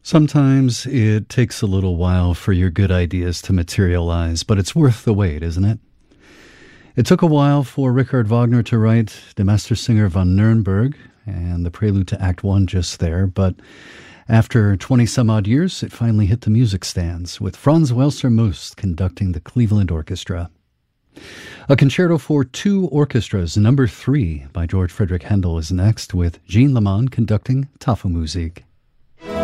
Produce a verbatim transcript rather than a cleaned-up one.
Sometimes it takes a little while for your good ideas to materialize, but it's worth the wait, isn't it? It took a while for Richard Wagner to write Der Meistersinger von Nuremberg and the prelude to Act One just there, but after twenty-some-odd years, it finally hit the music stands, with Franz Welser Most conducting the Cleveland Orchestra. A concerto for two orchestras, number three, by George Frederick Handel is next, with Jean Lamond conducting Tafelmusik.